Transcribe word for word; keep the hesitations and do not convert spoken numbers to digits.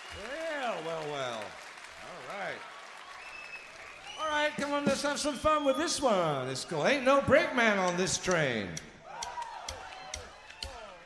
Well, well, well. All right. All right, come on, let's have some fun with this one. It's cool. Ain't no brakeman on this train.